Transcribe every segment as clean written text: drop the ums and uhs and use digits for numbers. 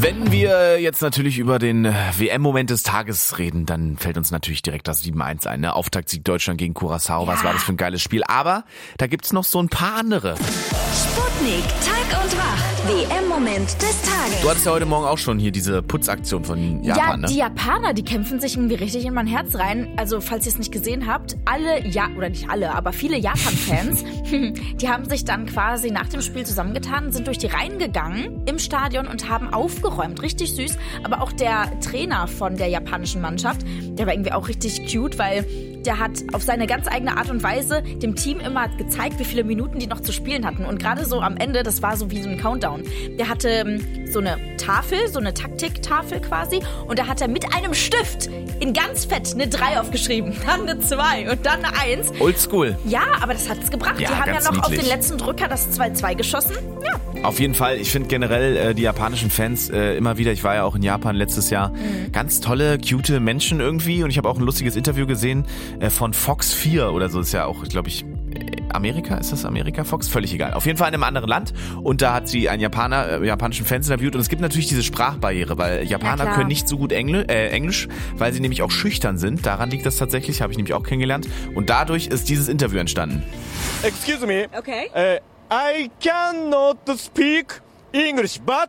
Wenn wir jetzt natürlich über den WM-Moment des Tages reden, dann fällt uns natürlich direkt das 7-1 ein. Ne? Auftaktsieg Deutschland gegen Curaçao. Was war das für ein geiles Spiel? Aber da gibt's noch so ein paar andere. Sputnik, Tag und Wach. WM-Moment des Tages. Du hattest ja heute Morgen auch schon hier diese Putzaktion von Japan, ne? Ja, die Japaner, die kämpfen sich irgendwie richtig in mein Herz rein. Also, falls ihr es nicht gesehen habt, oder nicht alle, aber viele Japan-Fans, die haben sich dann quasi nach dem Spiel zusammengetan, sind durch die Reihen gegangen im Stadion und haben aufgeräumt. Richtig süß. Aber auch der Trainer von der japanischen Mannschaft, der war irgendwie auch richtig cute, weil der hat auf seine ganz eigene Art und Weise dem Team immer gezeigt, wie viele Minuten die noch zu spielen hatten. Und gerade so am Ende, das war so wie so ein Countdown. Der hatte so eine Tafel, so eine Taktiktafel quasi. Und da hat er mit einem Stift in ganz fett eine 3 aufgeschrieben, dann eine 2 und dann eine 1. Oldschool. Ja, aber das hat's gebracht. Ja, die haben ja noch niedlich. auf den letzten Drücker das 2-2 geschossen. Ja. Auf jeden Fall. Ich finde generell die japanischen Fans immer wieder, ich war ja auch in Japan letztes Jahr, ganz tolle, cute Menschen irgendwie. Und ich habe auch ein lustiges Interview gesehen von Fox 4 oder so. Ist ja auch, glaube ich, Amerika? Ist das Amerika Fox? Völlig egal. Auf jeden Fall in einem anderen Land. Und da hat sie einen japanischen Fans interviewt. Und es gibt natürlich diese Sprachbarriere, weil Japaner können nicht so gut Englisch, weil sie nämlich auch schüchtern sind. Daran liegt das tatsächlich, habe ich nämlich auch kennengelernt. Und dadurch ist dieses Interview entstanden. Excuse me. Okay. I cannot speak English, but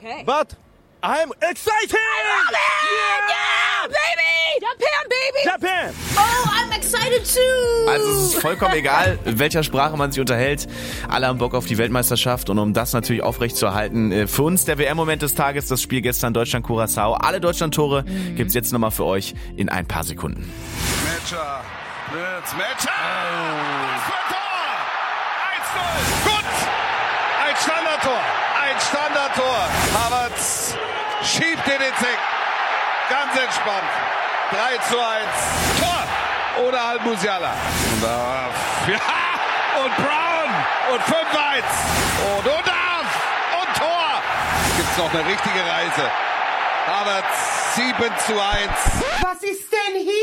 I'm excited! Yeah, baby! Japan, baby! Japan! Oh, I'm excited too! Also es ist vollkommen egal, in welcher Sprache man sich unterhält. Alle haben Bock auf die Weltmeisterschaft und um das natürlich aufrechtzuerhalten, für uns der WM-Moment des Tages, das Spiel gestern Deutschland-Curaçao. Alle Deutschland-Tore gibt's jetzt nochmal für euch in ein paar Sekunden. Metscher. Was für ein Tor! 1-0. Gut! Ein Standardtor. Havertz schiebt in den Zick. Ganz entspannt. 3-1. Tor! Oder Al-Musiala. Und Brown. Und 5-1. Und Tor! Gibt's noch eine richtige Reise. Havertz 7-1. Was ist denn hier?